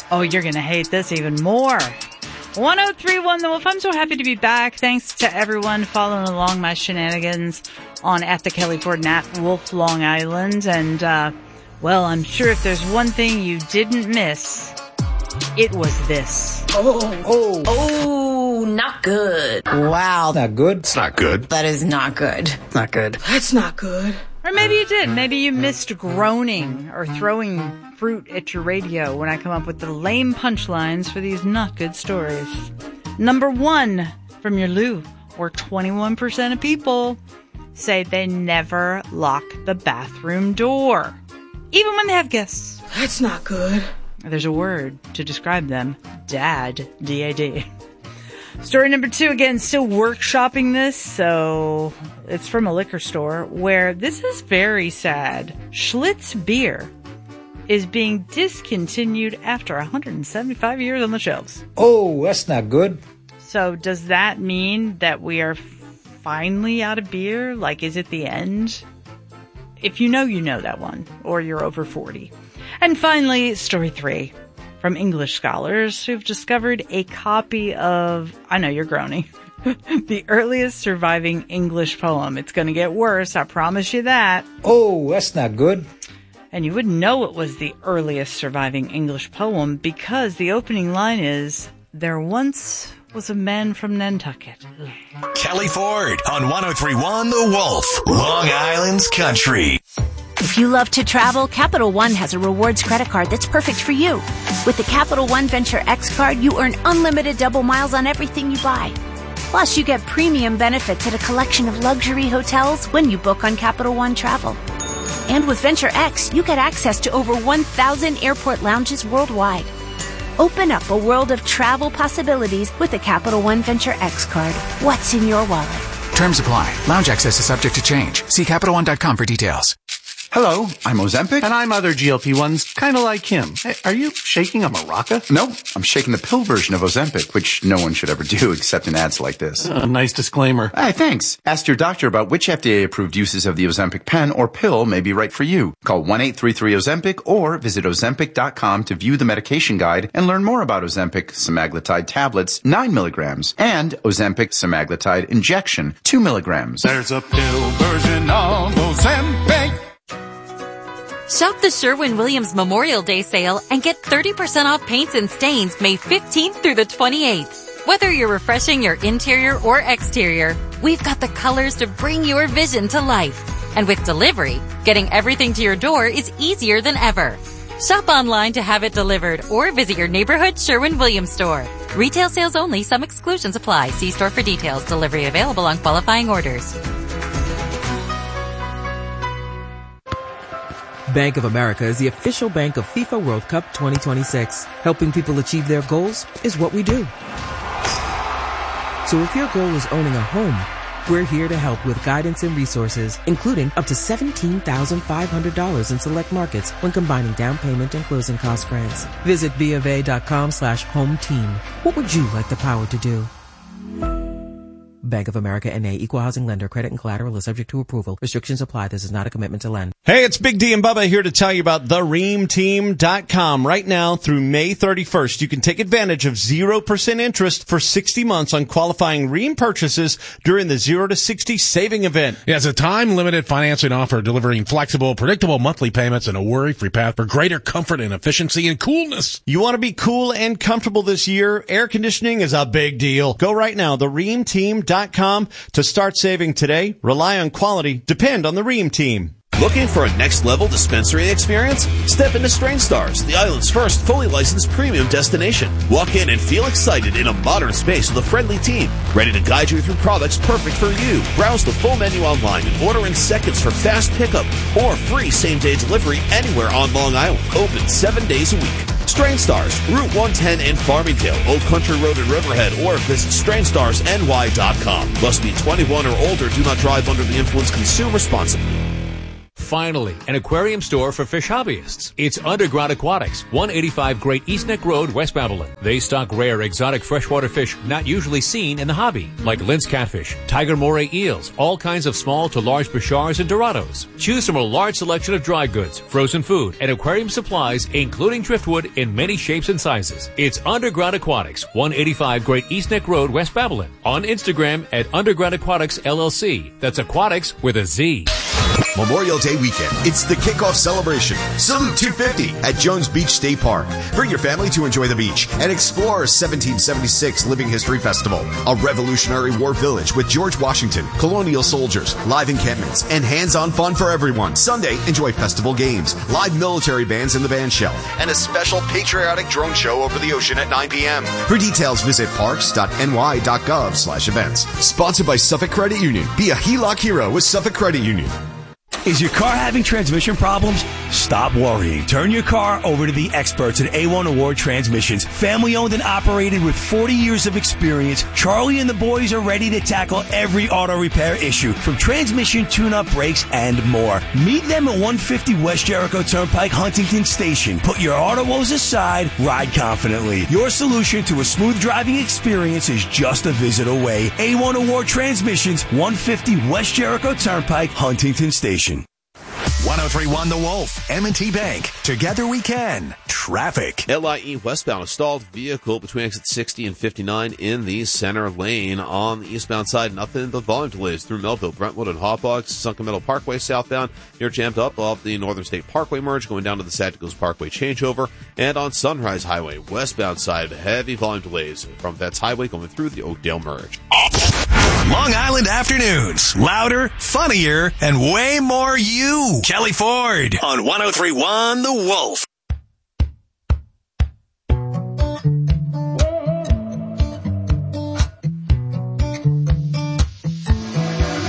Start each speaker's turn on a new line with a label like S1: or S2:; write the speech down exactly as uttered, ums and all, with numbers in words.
S1: Oh, you're going to hate this even more. one oh three point one The Wolf. I'm so happy to be back. Thanks to everyone following along my shenanigans on at the Kelly Ford and at Wolf Long Island. And, uh, well, I'm sure if there's one thing you didn't miss, it was this.
S2: Oh.
S3: Oh.
S2: Oh, not good.
S3: Wow.
S4: Not good.
S5: It's not good.
S2: That is not good.
S3: Not good.
S2: That's not good.
S1: Or maybe you did. Maybe you missed groaning or throwing fruit at your radio when I come up with the lame punchlines for these not good stories. Number one from your Lou, where twenty-one percent of people say they never lock the bathroom door, even when they have guests.
S2: That's not good.
S1: There's a word to describe them. Dad. D A D. Story number two, again, still workshopping this, so it's from a liquor store where this is very sad. Schlitz beer is being discontinued after one hundred seventy-five years on the shelves.
S4: Oh, that's not good.
S1: So does that mean that we are finally out of beer? Like, is it the end? If you know, you know that one, or you're over forty. And finally, story three. From English scholars who've discovered a copy of, I know you're groaning, the earliest surviving English poem. It's going to get worse, I promise you that.
S4: Oh, that's not good.
S1: And you wouldn't know it was the earliest surviving English poem because the opening line is, there once was a man from Nantucket. Ugh.
S5: Kelly Ford on one oh three point one The Wolf, Long Island's country.
S6: If you love to travel, Capital One has a rewards credit card that's perfect for you. With the Capital One Venture X card, you earn unlimited double miles on everything you buy. Plus, you get premium benefits at a collection of luxury hotels when you book on Capital One Travel. And with Venture X, you get access to over one thousand airport lounges worldwide. Open up a world of travel possibilities with the Capital One Venture X card. What's in your wallet?
S7: Terms apply. Lounge access is subject to change. See Capital One dot com for details.
S8: Hello, I'm Ozempic.
S9: And I'm other G L P ones, kind of like him. Hey, are you shaking a maraca?
S8: No, I'm shaking the pill version of Ozempic, which no one should ever do except in ads like this.
S9: Uh, nice disclaimer.
S8: Hey, thanks. Ask your doctor about which F D A-approved uses of the Ozempic pen or pill may be right for you. Call one eight three three Ozempic or visit Ozempic dot com to view the medication guide and learn more about Ozempic semaglutide tablets, nine milligrams, and Ozempic semaglutide injection, two milligrams.
S9: There's a pill version of Ozempic.
S10: Shop the Sherwin-Williams Memorial Day sale and get thirty percent off paints and stains May fifteenth through the twenty-eighth. Whether you're refreshing your interior or exterior, we've got the colors to bring your vision to life. And with delivery, getting everything to your door is easier than ever. Shop online to have it delivered or visit your neighborhood Sherwin-Williams store. Retail sales only. Some exclusions apply. See store for details. Delivery available on qualifying orders.
S11: Bank of America is the official bank of FIFA World Cup twenty twenty-six. Helping people achieve their goals is what we do. So if your goal is owning a home, we're here to help with guidance and resources, including up to seventeen thousand five hundred dollars in select markets when combining down payment and closing cost grants. Visit BofA.com slash home team. What would you like the power to do? Bank of America N A, Equal Housing Lender. Credit and collateral is subject to approval. Restrictions apply. This is not a commitment to lend.
S12: Hey, it's Big D and Bubba here to tell you about the ream team dot com. Right now through May thirty-first, you can take advantage of zero percent interest for sixty months on qualifying Ream purchases during the zero to sixty saving event.
S13: Yeah, it's a time-limited financing offer delivering flexible, predictable monthly payments and a worry-free path for greater comfort and efficiency and coolness.
S12: You want to be cool and comfortable this year? Air conditioning is a big deal. Go right now, the ream team dot com to start saving today. Rely on quality. Depend on the Ream Team.
S14: Looking for a next-level dispensary experience? Step into Strain Stars, the island's first fully licensed premium destination. Walk in and feel excited in a modern space with a friendly team, ready to guide you through products perfect for you. Browse the full menu online and order in seconds for fast pickup or free same-day delivery anywhere on Long Island. Open seven days a week. Strain Stars, Route one ten in Farmingdale, Old Country Road in Riverhead, or visit strain stars n y dot com. Must be twenty-one or older. Do not drive under the influence. Consume responsibly.
S3: Finally, an aquarium store for fish hobbyists. It's Underground Aquatics, one eighty-five Great East Neck Road, West Babylon. They stock rare, exotic freshwater fish not usually seen in the hobby, like Linz catfish, tiger moray eels, all kinds of small to large bashars and dorados. Choose from a large selection of dry goods, frozen food, and aquarium supplies, including driftwood in many shapes and sizes. It's Underground Aquatics, one eighty-five Great East Neck Road, West Babylon. On Instagram at Underground Aquatics L L C. That's aquatics with a Z.
S15: Memorial Day weekend. It's the kickoff celebration. Salute two fifty at Jones Beach State Park. Bring your family to enjoy the beach and explore seventeen seventy-six Living History Festival, a Revolutionary War village with George Washington, colonial soldiers, live encampments, and hands-on fun for everyone. Sunday, enjoy festival games, live military bands in the band shell, and a special patriotic drone show over the ocean at nine p.m. For details, visit parks dot n y dot gov slash events. Sponsored by Suffolk Credit Union. Be a H E L O C hero with Suffolk Credit Union.
S16: Is your car having transmission problems? Stop worrying. Turn your car over to the experts at A one Award Transmissions. Family owned and operated with forty years of experience, Charlie and the boys are ready to tackle every auto repair issue, from transmission, tune-up, brakes, and more. Meet them at one fifty West Jericho Turnpike, Huntington Station. Put your auto woes aside, ride confidently. Your solution to a smooth driving experience is just a visit away. A one Award Transmissions, one fifty West Jericho Turnpike, Huntington Station.
S5: one oh three point one The Wolf, M and T Bank. Together we can. Traffic.
S14: L I E westbound, a stalled vehicle between exit sixty and fifty-nine in the center lane. On the eastbound side, nothing but volume delays through Melville, Brentwood, and Hawbugs. Sunken Meadow Parkway southbound, you're jammed up off the Northern State Parkway merge going down to the Sagicals Parkway changeover. And on Sunrise Highway, westbound side, heavy volume delays from Vets Highway going through the Oakdale merge.
S5: Long Island afternoons. Louder, funnier, and way more you. Kelly Ford on one oh three point one The Wolf.